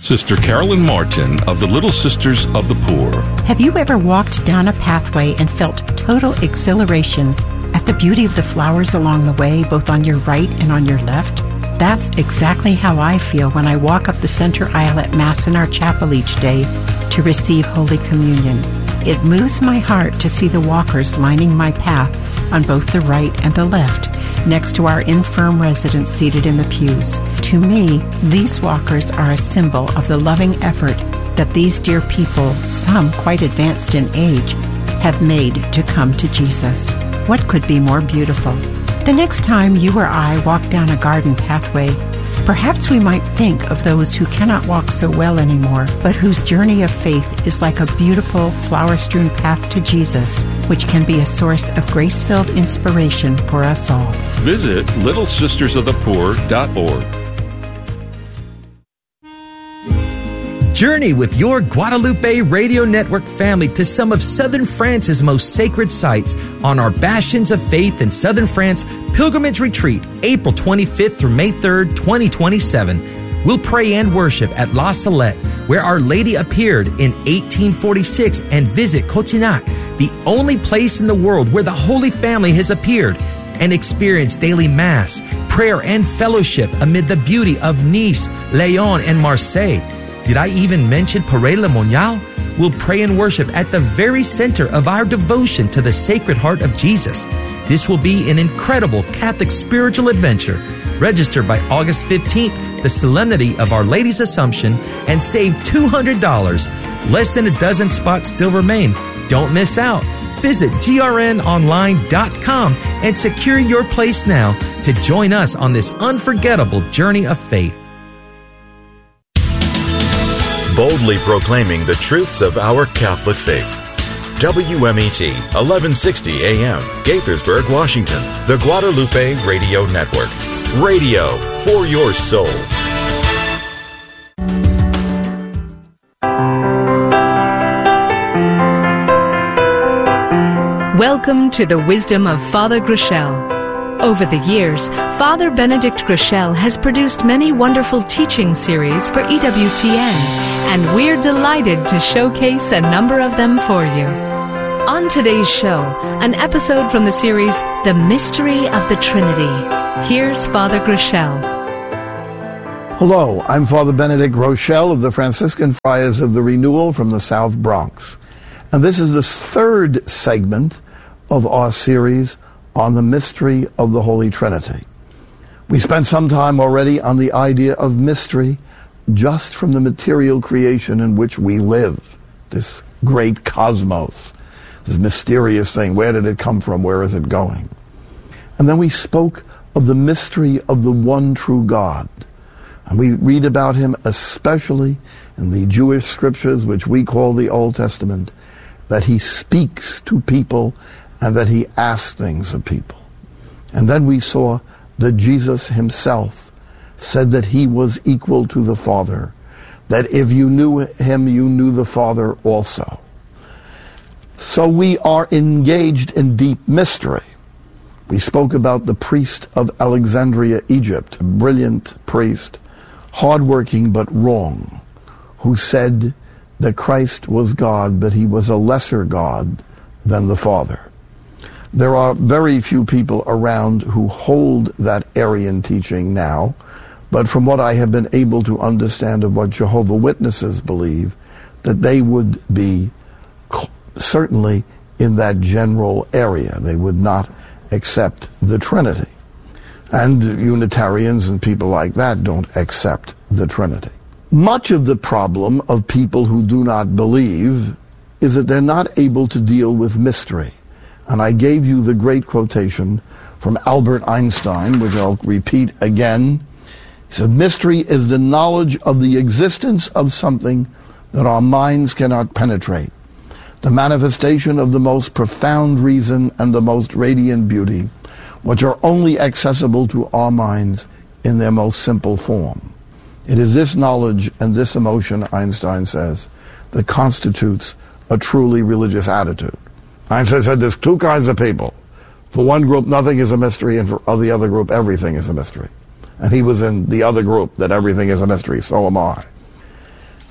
Sister Carolyn Martin of the Little Sisters of the Poor. Have you ever walked down a pathway and felt total exhilaration at the beauty of the flowers along the way, both on your right and on your left? That's exactly how I feel when I walk up the center aisle at Mass in our chapel each day to receive Holy Communion. It moves my heart to see the walkers lining my path on both the right and the left, next to our infirm residents seated in the pews. To me, these walkers are a symbol of the loving effort that these dear people, some quite advanced in age, have made to come to Jesus. What could be more beautiful? The next time you or I walk down a garden pathway, perhaps we might think of those who cannot walk so well anymore, but whose journey of faith is like a beautiful, flower-strewn path to Jesus, which can be a source of grace-filled inspiration for us all. Visit littlesistersofthepoor.org. Journey with your Guadalupe Radio Network family to some of Southern France's most sacred sites on our Bastions of Faith in Southern France Pilgrimage Retreat, April 25th through May 3rd, 2027. We'll pray and worship at La Salette, where Our Lady appeared in 1846, and visit Cotignac, the only place in the world where the Holy Family has appeared, and experience daily Mass, prayer, and fellowship amid the beauty of Nice, Lyon, and Marseille. Did I even mention Paray-le-Monial? We'll pray and worship at the very center of our devotion to the Sacred Heart of Jesus. This will be an incredible Catholic spiritual adventure. Register by August 15th, the Solemnity of Our Lady's Assumption, and save $200. Less than a dozen spots still remain. Don't miss out. Visit grnonline.com and secure your place now to join us on this unforgettable journey of faith. Boldly proclaiming the truths of our Catholic faith. WMET, 1160 AM, Gaithersburg, Washington. The Guadalupe Radio Network. Radio for your soul. Welcome to the wisdom of Father Groeschel. Over the years, Father Benedict Groeschel has produced many wonderful teaching series for EWTN, and we're delighted to showcase a number of them for you. On today's show, an episode from the series, The Mystery of the Trinity. Here's Father Groeschel. Hello, I'm Father Benedict Groeschel of the Franciscan Friars of the Renewal from the South Bronx. And this is the third segment of our series on the mystery of the Holy Trinity. We spent some time already on the idea of mystery just from the material creation in which we live, this great cosmos, this mysterious thing. Where did it come from? Where is it going? And then we spoke of the mystery of the one true God. And we read about him especially in the Jewish scriptures, which we call the Old Testament, that he speaks to people and that he asks things of people. And then we saw that Jesus himself said that he was equal to the Father, that if you knew him, you knew the Father also. So we are engaged in deep mystery. We spoke about the priest of Alexandria, Egypt, a brilliant priest, hardworking but wrong, who said that Christ was God, but he was a lesser God than the Father. There are very few people around who hold that Arian teaching now, but from what I have been able to understand of what Jehovah's Witnesses believe, that they would be certainly in that general area. They would not accept the Trinity. And Unitarians and people like that don't accept the Trinity. Much of the problem of people who do not believe is that they're not able to deal with mystery. And I gave you the great quotation from Albert Einstein, which I'll repeat again. He said, "Mystery is the knowledge of the existence of something that our minds cannot penetrate, the manifestation of the most profound reason and the most radiant beauty, which are only accessible to our minds in their most simple form. It is this knowledge and this emotion," Einstein says, "that constitutes a truly religious attitude." Einstein said there's two kinds of people. For one group, nothing is a mystery, and for the other group, everything is a mystery. And he was in the other group, that everything is a mystery. So am I.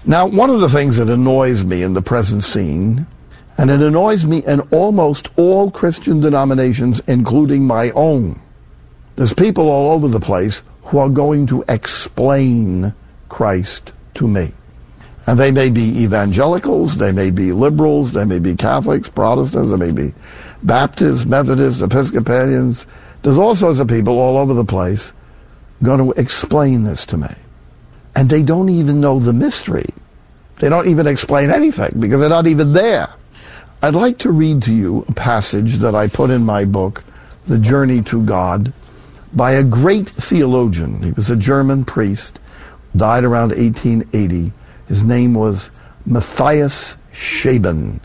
Now, one of the things that annoys me in the present scene, and it annoys me in almost all Christian denominations, including my own, there's people all over the place who are going to explain Christ to me. And they may be evangelicals, they may be liberals, they may be Catholics, Protestants, they may be Baptists, Methodists, Episcopalians. There's all sorts of people all over the place going to explain this to me. And they don't even know the mystery. They don't even explain anything because they're not even there. I'd like to read to you a passage that I put in my book, The Journey to God, by a great theologian. He was a German priest, died around 1880. His name was Matthias Scheben,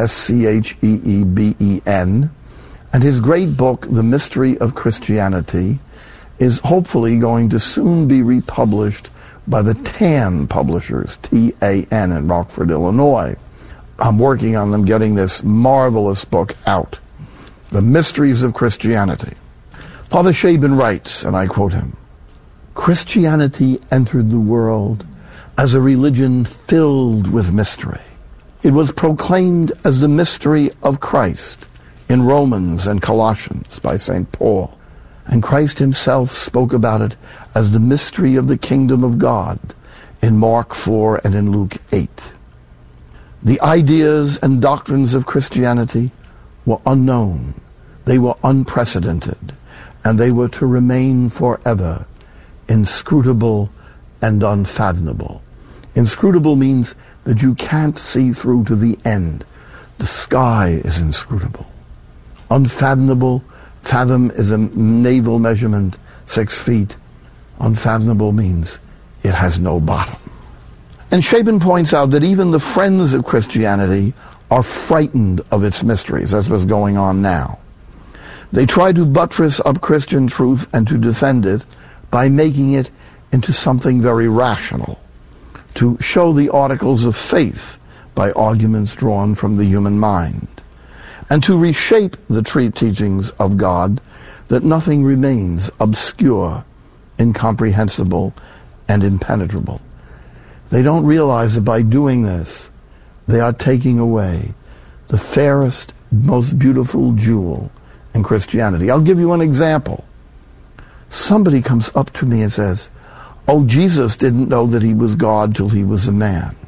S-C-H-E-E-B-E-N. And his great book, The Mystery of Christianity, is hopefully going to soon be republished by the TAN publishers, T-A-N, in Rockford, Illinois. I'm working on them getting this marvelous book out, The Mysteries of Christianity. Father Scheben writes, and I quote him, "Christianity entered the world as a religion filled with mystery. It was proclaimed as the mystery of Christ in Romans and Colossians by St. Paul. And Christ himself spoke about it as the mystery of the kingdom of God in Mark 4 and in Luke 8. The ideas and doctrines of Christianity were unknown. They were unprecedented, and they were to remain forever inscrutable and unfathomable." Inscrutable means that you can't see through to the end. The sky is inscrutable. Unfathomable, fathom is a naval measurement, 6 feet. Unfathomable means it has no bottom. And Scheben points out that even the friends of Christianity are frightened of its mysteries. That's what's going on now. They try to buttress up Christian truth and to defend it by making it into something very rational, to show the articles of faith by arguments drawn from the human mind, and to reshape the teachings of God that nothing remains obscure, incomprehensible, and impenetrable. They don't realize that by doing this, they are taking away the fairest, most beautiful jewel in Christianity. I'll give you an example. Somebody comes up to me and says, "Oh, Jesus didn't know that he was God till he was a man."